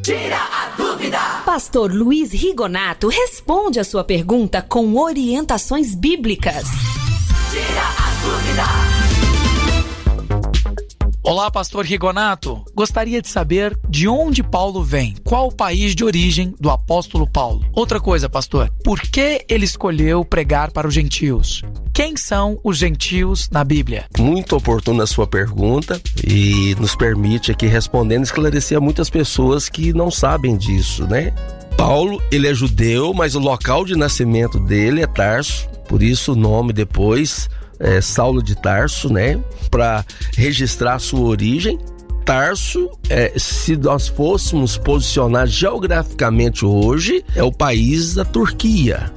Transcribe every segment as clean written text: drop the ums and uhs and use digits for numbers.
Tira a dúvida. Pastor Luiz Rigonato responde a sua pergunta com orientações bíblicas. Tira a dúvida. Olá, pastor Rigonato. Gostaria de saber de onde Paulo vem. Qual o país de origem do apóstolo Paulo? Outra coisa, pastor. Por que ele escolheu pregar para os gentios? Quem são os gentios na Bíblia? Muito oportuna a sua pergunta e nos permite aqui respondendo esclarecer a muitas pessoas que não sabem disso, né? Paulo, ele é judeu, mas o local de nascimento dele é Tarso. Por isso o nome depois Saulo de Tarso, né? Para registrar a sua origem. Tarso, se nós fôssemos posicionar geograficamente hoje, é o país da Turquia.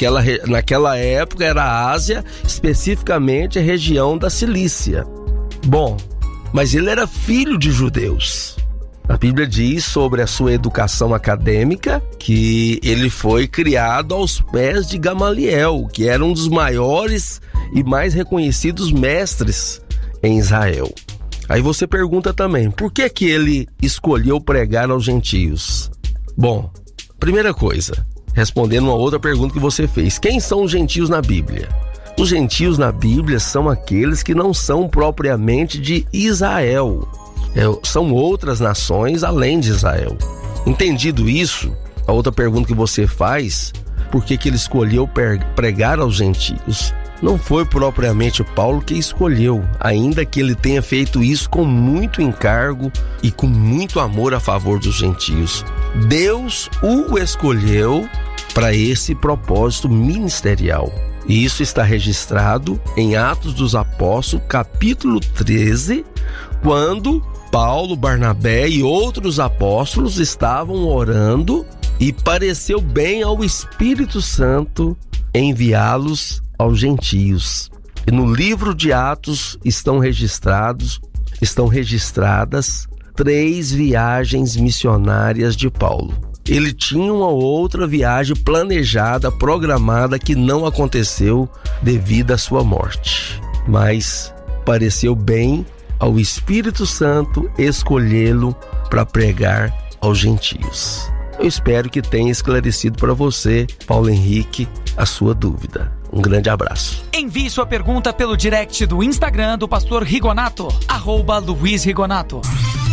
Naquela época era a Ásia, especificamente a região da Cilícia. Bom, mas ele era filho de judeus. A Bíblia diz sobre a sua educação acadêmica que ele foi criado aos pés de Gamaliel, que era um dos maiores e mais reconhecidos mestres em Israel. Aí você pergunta também, por que ele escolheu pregar aos gentios? Bom, primeira coisa, respondendo uma outra pergunta que você fez, quem são os gentios na Bíblia? Os gentios na Bíblia são aqueles que não são propriamente de Israel. São outras nações além de Israel. Entendido isso, a outra pergunta que você faz, por que ele escolheu pregar aos gentios? Não foi propriamente Paulo que escolheu, ainda que ele tenha feito isso com muito encargo e com muito amor a favor dos gentios. Deus o escolheu para esse propósito ministerial. E isso está registrado em Atos dos Apóstolos, capítulo 13, quando Paulo, Barnabé e outros apóstolos estavam orando e pareceu bem ao Espírito Santo enviá-los aos gentios. E no livro de Atos estão registradas 3 viagens missionárias de Paulo. Ele tinha uma outra viagem planejada, programada, que não aconteceu devido à sua morte. Mas pareceu bem ao Espírito Santo escolhê-lo para pregar aos gentios. Eu espero que tenha esclarecido para você, Paulo Henrique, a sua dúvida. Um grande abraço. Envie sua pergunta pelo direct do Instagram do pastor Rigonato, @Luiz Rigonato.